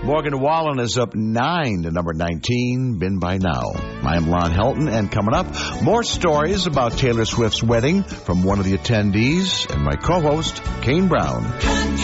Morgan Wallen is up 9 to number 19, Been By Now. I'm Lon Helton, and coming up, more stories about Taylor Swift's wedding from one of the attendees and my co-host, Kane Brown.